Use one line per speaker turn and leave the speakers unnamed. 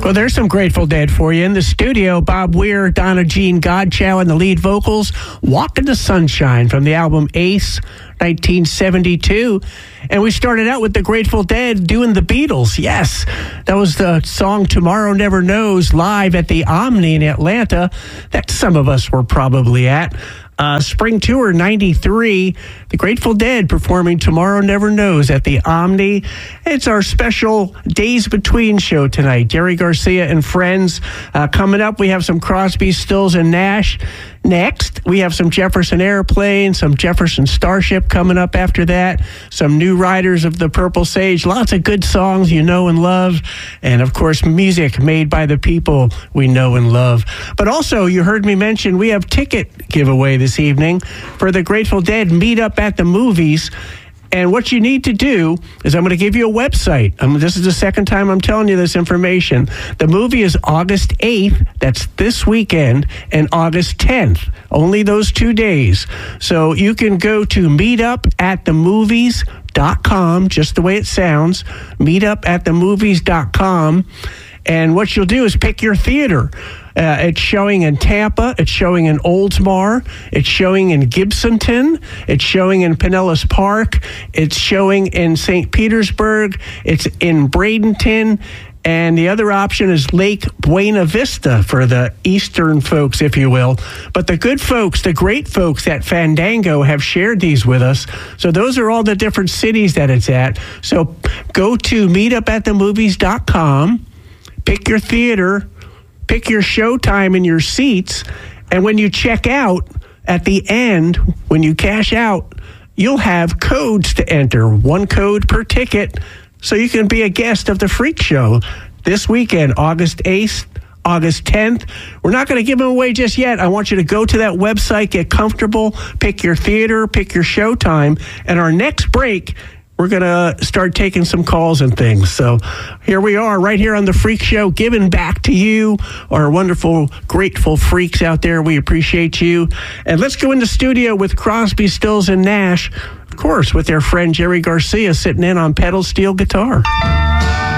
Well, there's some Grateful Dead for you. In the studio, Bob Weir, Donna Jean Godchow in the lead vocals, Walk in the Sunshine from the album Ace, 1972. And we started out with the Grateful Dead doing the Beatles. Yes, that was the song Tomorrow Never Knows live at the Omni in Atlanta that some of us were probably at. Spring Tour 93, the Grateful Dead performing Tomorrow Never Knows at the Omni. It's our special Days Between show tonight. Jerry Garcia and friends. Coming up, we have some Crosby, Stills, and Nash. Next, we have some Jefferson Airplane, some Jefferson Starship coming up after that, some New Riders of the Purple Sage, lots of good songs you know and love, and of course, music made by the people we know and love. But also, you heard me mention, we have ticket giveaway this evening for the Grateful Dead Meetup at the Movies. And what you need to do is I'm going to give you a website. This is the second time I'm telling you this information. The movie is August 8th. That's this weekend. And August 10th. Only those 2 days. So you can go to meetupatthemovies.com, just the way it sounds, meetupatthemovies.com. And what you'll do is pick your theater. It's showing in Tampa. It's showing in Oldsmar. It's showing in Gibsonton. It's showing in Pinellas Park. It's showing in St. Petersburg. It's in Bradenton. And the other option is Lake Buena Vista for the eastern folks, if you will. But the good folks, the great folks at Fandango have shared these with us. So those are all the different cities that it's at. So go to meetupatthemovies.com. Pick your theater, pick your showtime and your seats, and when you check out, at the end, when you cash out, you'll have codes to enter, one code per ticket, so you can be a guest of the Freak Show this weekend, August 8th, August 10th. We're not going to give them away just yet. I want you to go to that website, get comfortable, pick your theater, pick your showtime, and our next break, we're going to start taking some calls and things. So here we are, right here on The Freak Show, giving back to you, our wonderful, grateful freaks out there. We appreciate you. And let's go in the studio with Crosby, Stills, and Nash, of course, with their friend Jerry Garcia sitting in on pedal steel guitar.